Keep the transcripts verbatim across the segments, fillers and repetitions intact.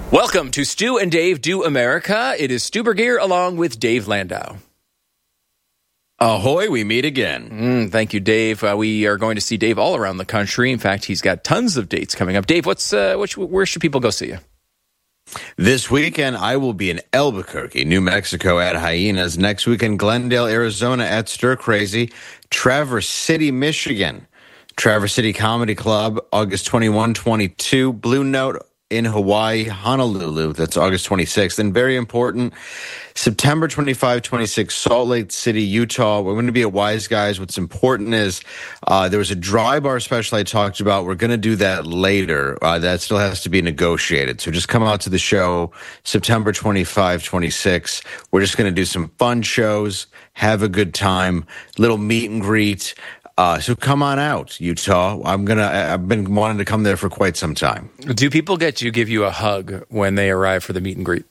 Welcome to Stu and Dave Do America. It is Stu Bergier along with Dave Landau. Ahoy, we meet again. Mm, thank you, Dave. Uh, we are going to see Dave all around the country. In fact, he's got tons of dates coming up. Dave, what's uh, which, where should people go see you? This weekend, I will be in Albuquerque, New Mexico at Hyenas. Next weekend, Glendale, Arizona at Stir Crazy. Traverse City, Michigan. Traverse City Comedy Club, August twenty-first, twenty-two. Blue Note in Hawaii, Honolulu. That's August twenty-sixth. And very important, September twenty-fifth, twenty-sixth, Salt Lake City, Utah. We're going to be at Wise Guys. What's important is uh, there was a dry bar special I talked about. We're going to do that later. Uh, that still has to be negotiated. So just come out to the show September twenty-fifth, twenty-sixth. We're just going to do some fun shows, have a good time, little meet and greet. Uh, so come on out, Utah. I'm gonna. I've been wanting to come there for quite some time. Do people get to give you a hug when they arrive for the meet and greet?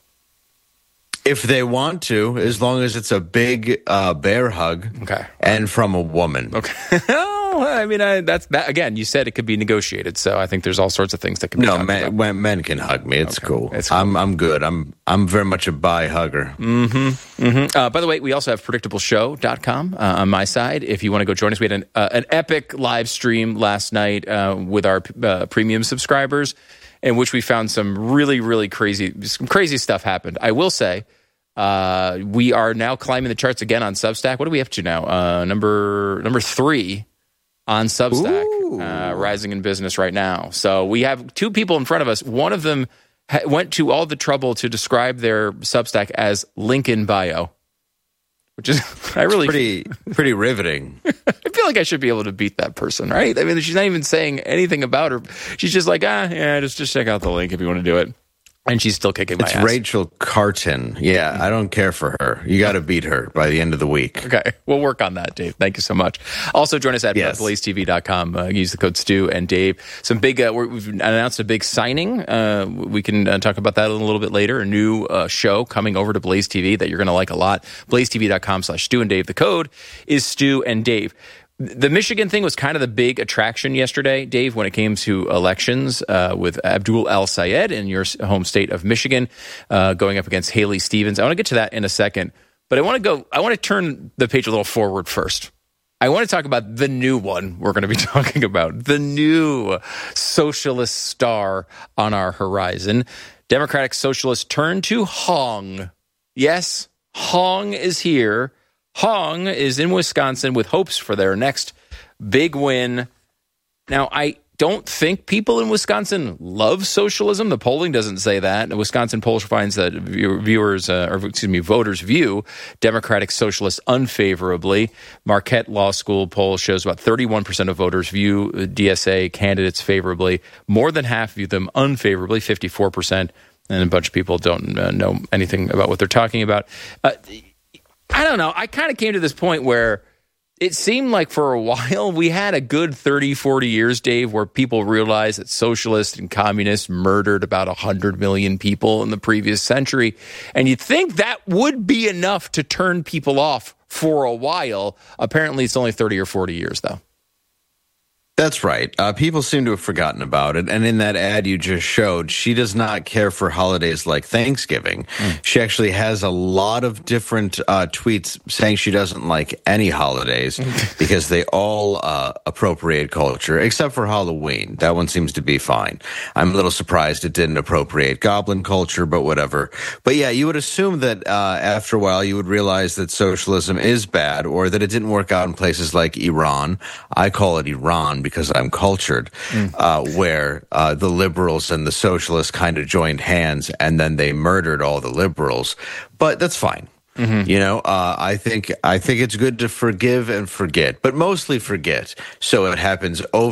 If they want to, as long as it's a big uh, bear hug, okay, and from a woman. Okay. Oh, I mean, I, that's that again. You said it could be negotiated, so I think there's all sorts of things that can be. No, men, when men can hug me. It's, okay. cool. it's cool. I'm I'm good. I'm I'm very much a bi hugger. Mm-hmm. Mm-hmm. Uh, by the way, we also have predictable show dot com uh, on my side. If you want to go join us, we had an uh, an epic live stream last night uh, with our uh, premium subscribers, in which we found some really really crazy some crazy stuff happened. I will say. Uh, we are now climbing the charts again on Substack. What are we up to now? Uh, number number three on Substack, uh, rising in business right now. So we have two people in front of us. One of them ha- went to all the trouble to describe their Substack as link in bio, which is I really pretty pretty riveting. I feel like I should be able to beat that person, right? I mean, she's not even saying anything about her. She's just like, ah, yeah, just just check out the link if you want to do it. And she's still kicking my it's ass. It's Rachel Carton. Yeah, I don't care for her. You got to beat her by the end of the week. Okay, we'll work on that, Dave. Thank you so much. Also, join us at yes. blaze t v dot com. Uh, use the code Stu and Dave. Some big. Uh, we've announced a big signing. Uh, we can uh, talk about that a little bit later. A new uh, show coming over to Blaze T V that you're going to like a lot. blaze t v dot com slash Stu and Dave. The code is Stu and Dave. The Michigan thing was kind of the big attraction yesterday, Dave, when it came to elections uh, with Abdul El-Sayed in your home state of Michigan uh, going up against Haley Stevens. I want to get to that in a second, but I want to go. I want to turn the page a little forward first. I want to talk about the new one we're going to be talking about, the new socialist star on our horizon. Democratic socialists turn to Hong. Yes, Hong is here. Hong is in Wisconsin with hopes for their next big win. Now, I don't think people in Wisconsin love socialism. The polling doesn't say that. The Wisconsin poll finds that viewers, uh, or excuse me, voters view Democratic Socialists unfavorably. Marquette Law School poll shows about thirty-one percent of voters view D S A candidates favorably. More than half view them unfavorably, fifty-four percent. And a bunch of people don't uh, know anything about what they're talking about. Uh, I don't know. I kind of came to this point where it seemed like for a while we had a good thirty, forty years, Dave, where people realized that socialists and communists murdered about one hundred million people in the previous century. And you'd think that would be enough to turn people off for a while. Apparently, it's only thirty or forty years, though. That's right. Uh, people seem to have forgotten about it. And in that ad you just showed, she does not care for holidays like Thanksgiving. Mm. She actually has a lot of different uh, tweets saying she doesn't like any holidays because they all uh, appropriate culture, except for Halloween. That one seems to be fine. I'm a little surprised it didn't appropriate goblin culture, but whatever. But yeah, you would assume that uh, after a while you would realize that socialism is bad or that it didn't work out in places like Iran. I call it Iran because I'm cultured, mm. uh, where uh, the liberals and the socialists kind of joined hands and then they murdered all the liberals. But that's fine. Mm-hmm. You know, uh, I think I think it's good to forgive and forget, but mostly forget so it happens over